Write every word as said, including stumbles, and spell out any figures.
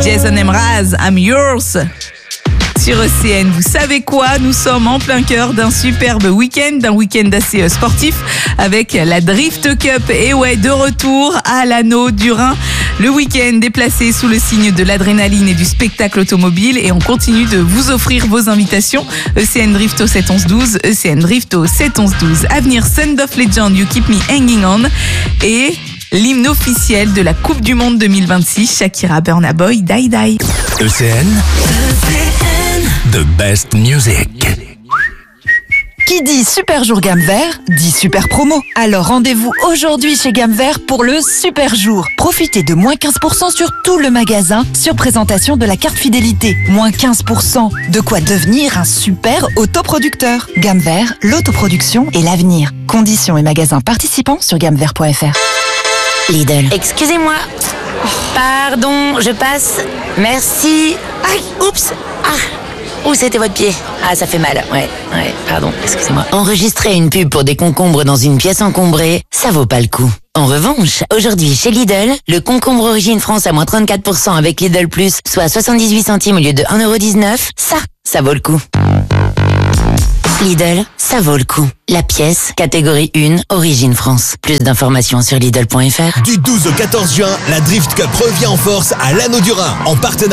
Jason Mraz, I'm Yours. Sur E C N, vous savez quoi? Nous sommes en plein cœur d'un superbe week-end, d'un week-end assez euh, sportif avec la Drift Cup. Et ouais, de retour à l'Anneau du Rhin. Le week-end est placé sous le signe de l'adrénaline et du spectacle automobile et on continue de vous offrir vos invitations. E C N Drift au sept onze douze, E C N Drift au sept onze douze. À venir, Sound of Legend, You Keep Me Hanging On et l'hymne officiel de la Coupe du Monde deux mille vingt-six, Shakira, Burna Boy, Die Die. E C N, the best music. Qui dit super jour gamme vert, dit super promo. Alors rendez-vous aujourd'hui chez Gamme Vert pour le super jour. Profitez de moins quinze pour cent sur tout le magasin sur présentation de la carte fidélité. Moins quinze pour cent, de quoi devenir un super autoproducteur. Gamme Vert, l'autoproduction et l'avenir. Conditions et magasins participants sur gamme vert point f r. Lidl. Excusez-moi. Pardon, je passe. Merci. Aïe, oups. Ah. Où c'était votre pied? Ah, ça fait mal. Ouais, ouais, pardon, excusez-moi. Enregistrer une pub pour des concombres dans une pièce encombrée, ça vaut pas le coup. En revanche, aujourd'hui chez Lidl, le concombre Origine France à moins trente-quatre pour cent avec Lidl Plus, soit soixante-dix-huit centimes au lieu de un euro dix-neuf, ça, ça vaut le coup. Lidl, ça vaut le coup. La pièce, catégorie un, Origine France. Plus d'informations sur Lidl point f r. Du douze au quatorze juin, la Drift Cup revient en force à l'Anneau du Rhin, en partenariat